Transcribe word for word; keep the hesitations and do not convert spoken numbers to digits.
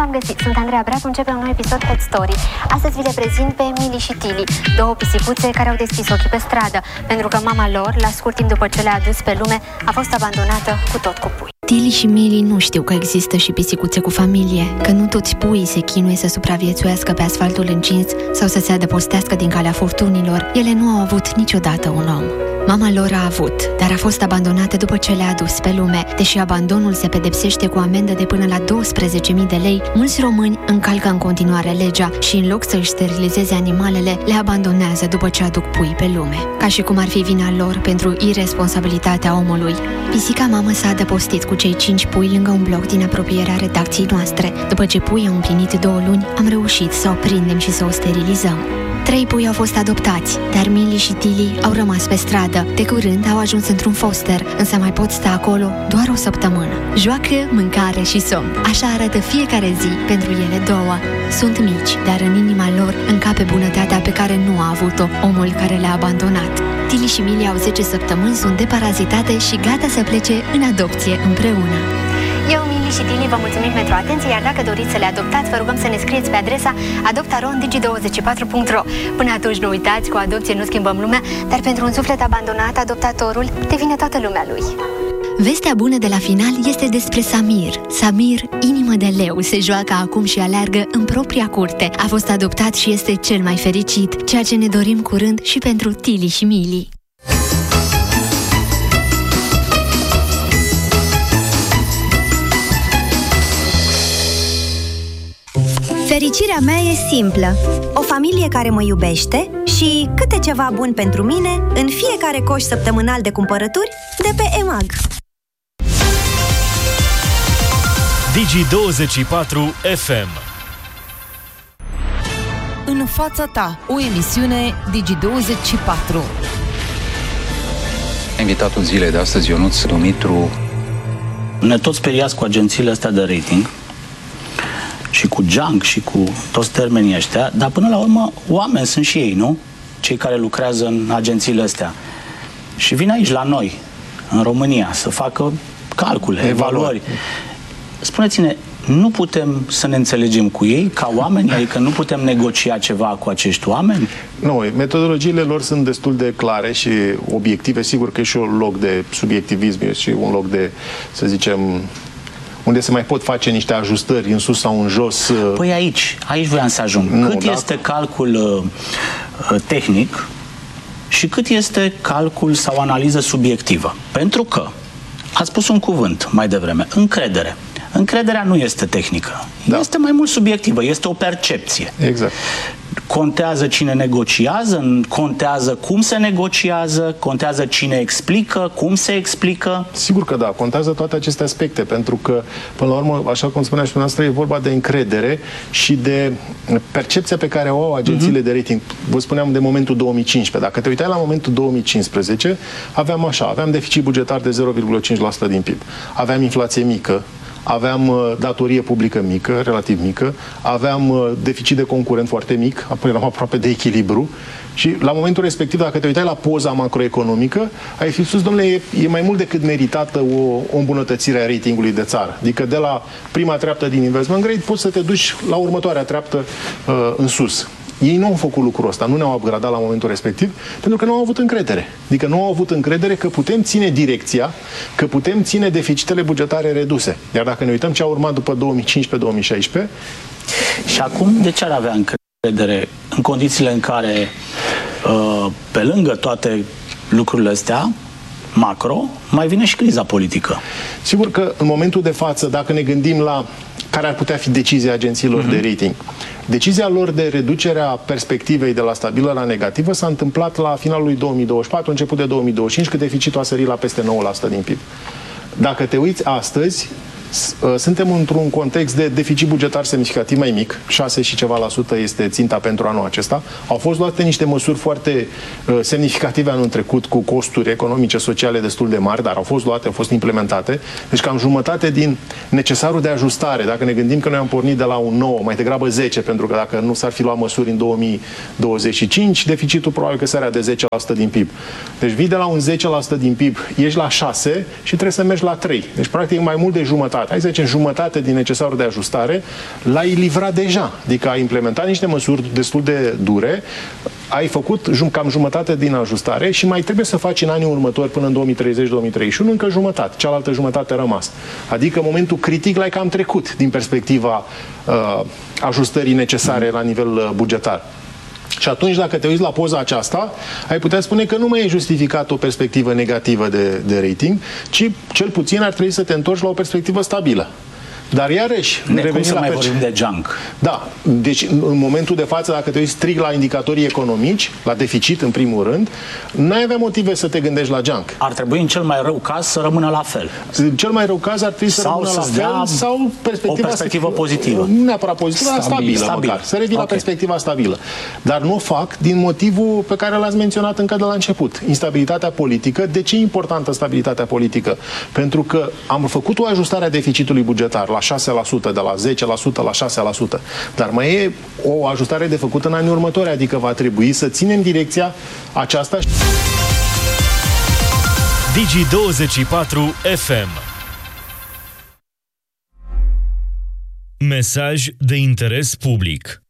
v-am găsit! Sunt Andreea Bratu, începe un nou episod Pet Story. Astăzi vi le prezint pe Mili și Tili, două pisicuțe care au deschis ochii pe stradă, pentru că mama lor, la scurt timp după ce le-a adus pe lume, a fost abandonată cu tot cu pui. Tili și Mili nu știu că există și pisicuțe cu familie, că nu toți puii se chinuie să supraviețuiască pe asfaltul încins sau să se adăpostească din calea furtunilor. Ele nu au avut niciodată un om. Mama lor a avut, dar a fost abandonată după ce le-a adus pe lume. Deși abandonul se pedepsește cu amendă de până la douăsprezece mii de lei, mulți români încalcă în continuare legea și în loc să își sterilizeze animalele, le abandonează după ce aduc pui pe lume. Ca și cum ar fi vina lor pentru iresponsabilitatea omului. Pisica mamă s-a adăpostit cu cei cinci pui lângă un bloc din apropierea redacției noastre. După ce puii au împlinit două luni, am reușit să o prindem și să o sterilizăm. Trei pui au fost adoptați, dar Mili și Tili au rămas pe stradă. De curând au ajuns într-un foster, însă mai pot sta acolo doar o săptămână. Joacă, mâncare și somn. Așa arată fiecare zi pentru ele două. Sunt mici, dar în inima lor încape bunătatea pe care nu a avut-o omul care le-a abandonat. Tili și Mili au zece săptămâni, sunt deparazitate și gata să plece în adopție împreună. Eu, Mili și Tili, vă mulțumim pentru atenție, iar dacă doriți să le adoptați, vă rugăm să ne scrieți pe adresa adoptaro digi douăzeci și patru punct ro. Până atunci nu uitați, cu adopție nu schimbăm lumea, dar pentru un suflet abandonat, adoptatorul devine toată lumea lui. Vestea bună de la final este despre Samir. Samir, inimă de leu, se joacă acum și aleargă în propria curte. A fost adoptat și este cel mai fericit, ceea ce ne dorim curând și pentru Tili și Mili. Fericirea mea e simplă. O familie care mă iubește și câte ceva bun pentru mine în fiecare coș săptămânal de cumpărături de pe E M A G. Digi douăzeci și patru F M. În fața ta, o emisiune Digi douăzeci și patru. Invitatul zilei de astăzi, Ionuț Dumitru. Ne tot speriați cu agențiile astea de rating și cu junk și cu toți termenii ăștia, dar până la urmă oameni sunt și ei, nu? Cei care lucrează în agențiile astea. Și vin aici la noi, în România, să facă calcule, evaluări. Spuneți-ne, nu putem să ne înțelegem cu ei ca oameni? Adică nu putem negocia ceva cu acești oameni? Nu, metodologiile lor sunt destul de clare și obiective. Sigur că e și un loc de subiectivism, e și un loc de, să zicem, unde se mai pot face niște ajustări în sus sau în jos. Păi aici, aici voiam să ajung. Nu, cât dacă... este calcul uh, tehnic și cât este calcul sau analiză subiectivă? Pentru că ați spus un cuvânt mai devreme, încredere. Încrederea nu este tehnică, da. Este mai mult subiectivă, este o percepție. Exact. Contează cine negociază, contează cum se negociază, contează cine explică, cum se explică. Sigur că da, contează toate aceste aspecte, pentru că, până la urmă, așa cum spunea și dumneavoastră, e vorba de încredere și de percepția pe care o au agențiile uh-huh. de rating. Vă spuneam de momentul două mii cincisprezece. Dacă te uitai la momentul două mii cincisprezece, aveam așa, aveam deficit bugetar de zero virgulă cinci la sută din P I B, aveam inflație mică, aveam uh, datorie publică mică, relativ mică, aveam uh, deficit de concurent foarte mic, apoi eram aproape de echilibru și la momentul respectiv, dacă te uitai la poza macroeconomică, ai fi spus, domnule, e, e mai mult decât meritată o, o îmbunătățire a ratingului de țară. Adică de la prima treaptă din investment grade poți să te duci la următoarea treaptă uh, în sus. Ei nu au făcut lucrul ăsta, nu ne-au upgradat la momentul respectiv, pentru că nu au avut încredere. Adică nu au avut încredere că putem ține direcția, că putem ține deficitele bugetare reduse. Iar dacă ne uităm ce a urmat după două mii cincisprezece două mii șaisprezece... Și acum, de ce ar avea încredere în condițiile în care, pe lângă toate lucrurile astea, macro, mai vine și criza politică? Sigur că în momentul de față, dacă ne gândim la care ar putea fi decizia agențiilor uh-huh. de rating, decizia lor de reducerea perspectivei de la stabilă la negativă s-a întâmplat la finalul lui două mii douăzeci și patru, început de două mii douăzeci și cinci, când deficitul a sărit la peste nouă la sută din P I B. Dacă te uiți astăzi, suntem într-un context de deficit bugetar semnificativ mai mic, șase și ceva la sută este ținta pentru anul acesta. Au fost luate niște măsuri foarte uh, semnificative anul trecut, cu costuri economice, sociale destul de mari, dar au fost luate, au fost implementate. Deci cam jumătate din necesarul de ajustare, dacă ne gândim că noi am pornit de la un nouă, mai degrabă zece, pentru că dacă nu s-ar fi luat măsuri în două mii douăzeci și cinci, deficitul probabil că sărea de zece la sută din P I B. Deci vii de la un zece la sută din P I B, ești la șase și trebuie să mergi la trei. Deci practic mai mult de jumătate jumătate, hai să zicem jumătate din necesarul de ajustare, l-ai livrat deja. Adică ai implementat niște măsuri destul de dure, ai făcut cam jumătate din ajustare și mai trebuie să faci în anii următori, până în două mii treizeci două mii treizeci și unu, încă jumătate. Cealaltă jumătate a rămas. Adică momentul critic l-ai cam trecut din perspectiva uh, ajustării necesare la nivel uh, bugetar. Și atunci, dacă te uiți la poza aceasta, ai putea spune că nu mai e justificat o perspectivă negativă de, de rating, ci cel puțin ar trebui să te întorci la o perspectivă stabilă. Dar iarăși, ne cum să mai vorbim de junk? Da, deci în momentul de față, dacă te uiți strict la indicatorii economici, la deficit în primul rând, n-ai avea motive să te gândești la junk. Ar trebui în cel mai rău caz să rămână la fel. În cel mai rău caz ar trebui să sau rămână la fel sau perspectiva o perspectivă să, pozitivă. Nu neapărat pozitivă, dar stabilă, stabil. măcar. Să revină okay. la perspectiva stabilă. Dar nu o fac din motivul pe care l-ați menționat încă de la început. Instabilitatea politică. De ce e importantă stabilitatea politică? Pentru că am făcut o ajustare a deficitului bugetar la șase la sută, de la zece la sută la șase la sută. Dar mai e o ajustare de făcut în anii următori, adică va trebui să ținem direcția aceasta. Digi douăzeci și patru F M. Mesaj de interes public.